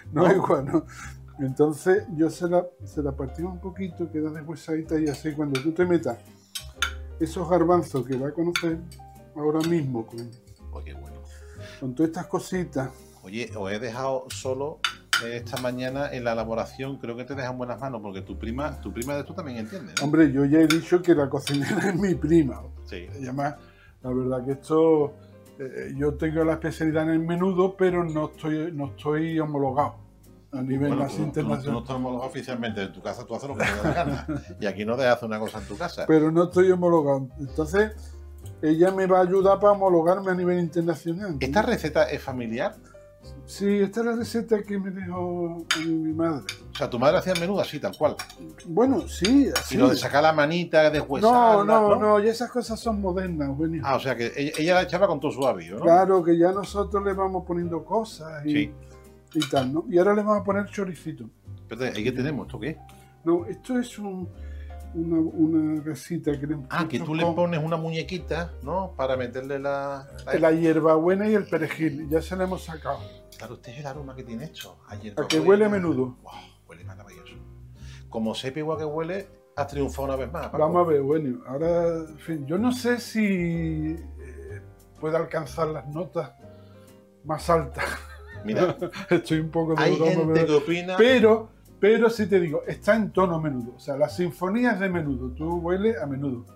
No es igual, ¿no? Entonces yo se la partimos un poquito, queda deshuesadita y así cuando tú te metas esos garbanzos que va a conocer ahora mismo Pues qué bueno. con todas estas cositas. Oye, os he dejado solo esta mañana en la elaboración, creo que te dejan buenas manos, porque tu prima de esto también entiende, ¿no? Hombre, yo ya he dicho que la cocinera es mi prima. Sí. Y además, la verdad que esto, yo tengo la especialidad en el menudo, pero no estoy homologado a nivel Bueno, más tú no internacional. estás homologado oficialmente. En tu casa tú haces lo que te da la gana. Y aquí no dejas hacer una cosa en tu casa. Pero no estoy homologado. Entonces, ella me va a ayudar para homologarme a nivel internacional. ¿Esta receta es familiar? Sí, esta es la receta que me dejó mi madre. O sea, tu madre hacía el menú así, tal cual. Bueno, sí, así. Y lo de sacar la manita, deshuesarla, No, y esas cosas son modernas, Eugenio. Ah, o sea que ella la echaba con todo su avío, ¿no? Claro, que ya nosotros le vamos poniendo cosas y tal, ¿no? Y ahora le vamos a poner choricito. Espérate, ¿ahí qué tenemos? ¿Esto qué? No, esto es una gasita que le Que tú le pones una muñequita, ¿no? Para meterle la hierbabuena y el perejil. Ya se la hemos sacado. Claro, este es el aroma que tiene esto. A que huele a menudo. Wow, huele maravilloso. Como sepa igual que huele, has triunfado una vez más, Paco. Vamos a ver, bueno, ahora, en fin, yo no sé si puede alcanzar las notas más altas. Mira, estoy un poco de hay broma, gente que opina... Pero sí te digo, está en tono menudo. O sea, la sinfonía es de menudo. Tú hueles a menudo.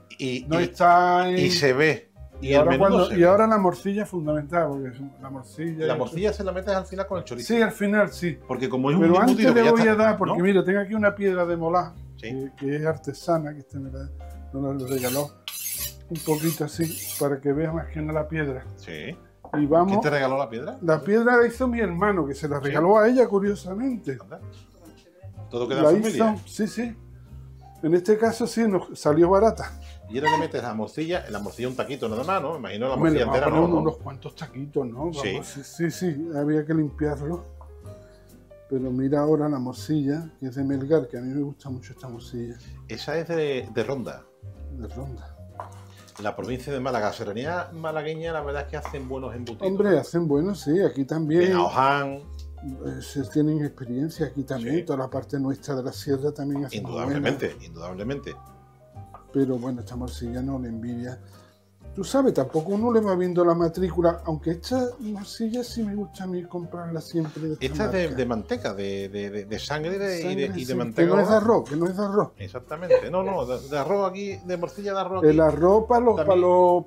Y se ve. Y ahora la morcilla es fundamental, porque la morcilla... La morcilla se la metes al final con el chorizo. Sí, al final sí. Porque como es un Pero embutido antes que le voy ya a está, dar, porque ¿no? mira, tengo aquí una piedra de molar, Sí. que es artesana, que nos la regaló un poquito así, para que veas más que nada la piedra. Sí. Y vamos... ¿Quién te regaló la piedra? La piedra la hizo mi hermano, que se la regaló a ella, curiosamente. Anda. Todo queda La en familia. hizo, sí. En este caso sí, nos salió barata. Y ahora le metes la morcilla un taquito nada más, ¿no? Me imagino la Me le morcilla vamos a entera, poner ¿no? unos cuantos taquitos, ¿no? Sí. Vamos, sí, había que limpiarlo. Pero mira ahora la morcilla, que es de Melgar, que a mí me gusta mucho esta morcilla. Esa es de Ronda, De Ronda. la provincia de Málaga. Serranía malagueña, la verdad es que hacen buenos embutidos. Hombre, hacen buenos, sí, aquí también. En Aoján. Se tienen experiencia aquí también, Sí. toda la parte nuestra de la sierra también hace Indudablemente. Pero bueno, esta morcilla no le envidia. Tú sabes, tampoco uno le va viendo la matrícula, aunque esta morcilla sí me gusta a mí comprarla siempre de Esta marca. es de manteca, de sangre y de Sí, manteca. que no es de arroz, que no es de arroz. Exactamente. No, de arroz aquí, de morcilla de arroz. El Aquí. arroz para También.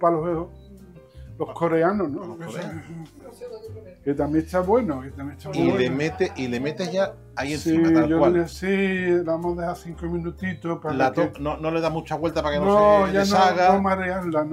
los coreanos, ¿no? Los coreanos. Que también está bueno. Y le metes ya ahí Sí, encima, tal cual. Sí, le vamos a dejar 5 minutitos para No le da mucha vuelta para que No, se ya deshaga. no marearla.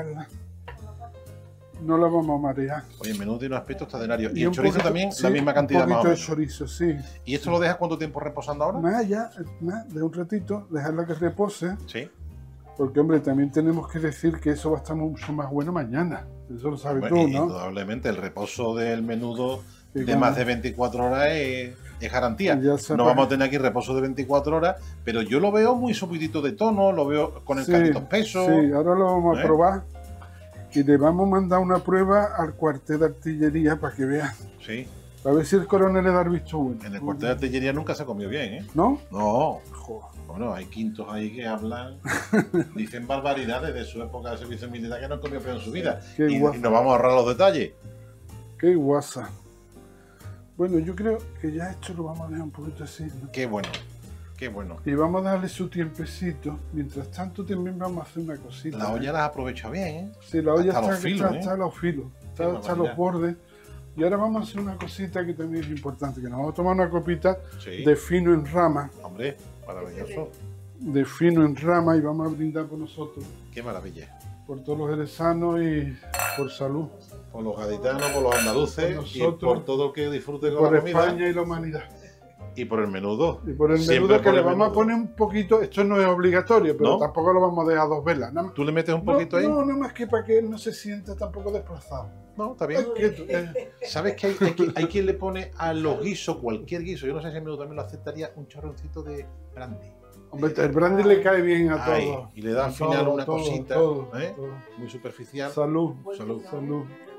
No la vamos a marear. Oye, el menú tiene un aspecto extraordinario. Y el un chorizo poquito- también, sí, la misma cantidad un más o poquito de menos. chorizo, sí. ¿Y esto lo dejas cuánto tiempo reposando ahora? De un ratito, dejarla que repose. Sí. Porque, hombre, también tenemos que decir que eso va a estar mucho más bueno mañana. Eso lo sabes Bueno, tú, ¿no? indudablemente, el reposo del menudo Sí, de claro. más de 24 horas es garantía. Ya se No va. vamos a tener aquí reposo de 24 horas, pero yo lo veo muy subidito de tono, lo veo con el caldito espeso. Sí, ahora lo vamos a ¿Eh? probar. Y le vamos a mandar una prueba al cuartel de artillería para que vean. Sí. A ver si el coronel le da el visto bueno. En el cuartel de artillería nunca se comió bien, ¿eh? ¿No? No. Joder. Bueno, hay quintos ahí que hablan, dicen barbaridades de su época de servicio militar que no han comido peor en su vida. Qué Y guapo. nos vamos a ahorrar los detalles. Qué guasa. Bueno, yo creo que ya esto lo vamos a dejar un poquito así, ¿no? Qué bueno, qué bueno. Y vamos a darle su tiempecito. Mientras tanto también vamos a hacer una cosita. La olla las aprovecha bien, ¿eh? Sí, la olla hasta está, los filos, ¿eh? está a los filos, está a barbaridad. los bordes. Y ahora vamos a hacer una cosita que también es importante, que nos vamos a tomar una copita Sí. de fino en rama, Hombre, maravilloso. y vamos a brindar por nosotros, Qué maravilla. por todos los jerezanos y por salud, Por los gaditanos, por los andaluces Por y nosotros. por todo el que disfrute con por la comida. España y la humanidad. Y por el menudo. Y por el Siempre menudo que por le el vamos a menudo. poner un poquito, esto no es obligatorio, pero ¿No? tampoco lo vamos a dejar 2 velas. Nada más. ¿Tú le metes un poquito ahí? No, nada más que para que él no se sienta tampoco desplazado. No, está bien. Ay, quieto, ¿Sabes que hay quien le pone a los guisos, cualquier guiso, yo no sé si el menudo también lo aceptaría, un chorroncito de brandy? Hombre, el brandy le cae bien a Ay, todos. y le da al A final todo, una todo, cosita, todo, ¿eh? todo. Muy superficial. Salud. Salud. Salud.